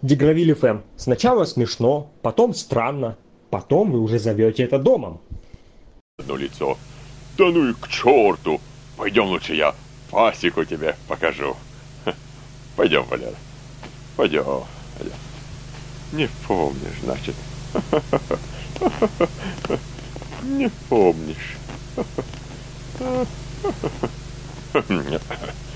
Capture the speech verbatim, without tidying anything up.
Дегравиль эф эм. Сначала смешно, потом странно, потом вы уже зовете это домом. Одно лицо. Да ну и к черту! Пойдем лучше я пасеку тебе покажу. Пойдем, Валера. Пойдем. Пойдем. Не помнишь, значит. Не помнишь.